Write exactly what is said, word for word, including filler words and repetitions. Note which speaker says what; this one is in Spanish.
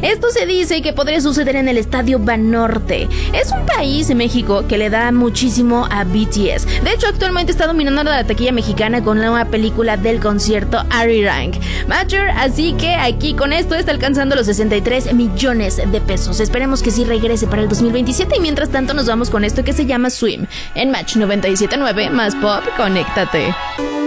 Speaker 1: Esto se dice que podría suceder en el Estadio Banorte. Es un país, México, que le da muchísimo a B T S. De hecho, actualmente está dominando la taquilla mexicana con la nueva película del concierto Arirang Mature, así que aquí con esto está alcanzando los sesenta y tres millones de pesos. Esperemos que sí regrese para el dos mil veintisiete y mientras tanto nos vamos con esto que se llama Swim en Match noventa y siete punto nueve más pop, conéctate.